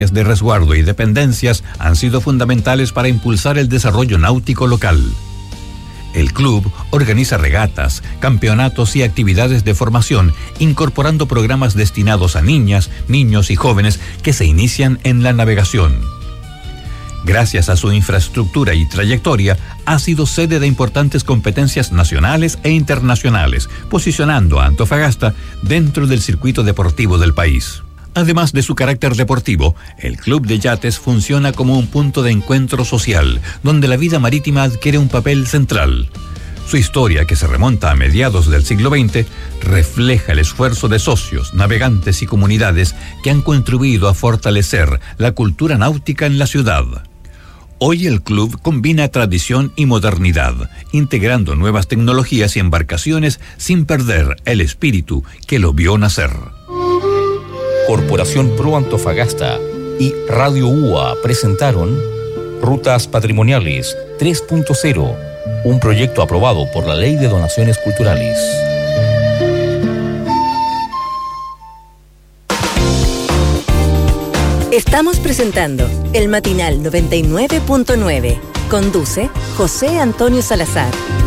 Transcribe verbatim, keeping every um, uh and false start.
de resguardo y dependencias han sido fundamentales para impulsar el desarrollo náutico local. El club organiza regatas, campeonatos y actividades de formación, incorporando programas destinados a niñas, niños y jóvenes que se inician en la navegación. Gracias a su infraestructura y trayectoria, ha sido sede de importantes competencias nacionales e internacionales, posicionando a Antofagasta dentro del circuito deportivo del país. Además de su carácter deportivo, el Club de Yates funciona como un punto de encuentro social, donde la vida marítima adquiere un papel central. Su historia, que se remonta a mediados del siglo veinte, refleja el esfuerzo de socios, navegantes y comunidades que han contribuido a fortalecer la cultura náutica en la ciudad. Hoy el club combina tradición y modernidad, integrando nuevas tecnologías y embarcaciones sin perder el espíritu que lo vio nacer. Corporación Pro Antofagasta y Radio U A presentaron Rutas Patrimoniales tres punto cero, un proyecto aprobado por la Ley de Donaciones Culturales. Estamos presentando el Matinal noventa y nueve punto nueve. Conduce José Antonio Salazar.